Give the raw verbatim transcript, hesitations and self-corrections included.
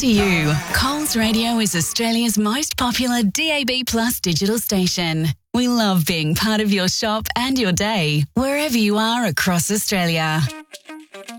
to you. Coles Radio is Australia's most popular D A B Plus digital station. We love being part of your shop and your day, wherever you are across Australia.